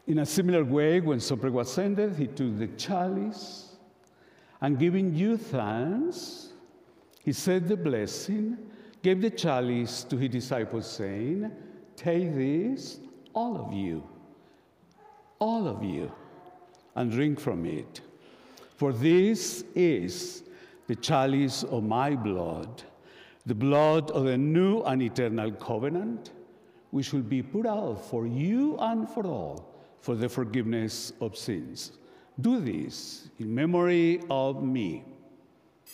In a similar way, when supper was ended, he took the chalice, and giving you thanks, he said the blessing, gave the chalice to his disciples, saying, "Take this, all of you, and drink from it. For this is the chalice of my blood, the blood of the new and eternal covenant, which will be poured out for you and for all for the forgiveness of sins. Do this in memory of me."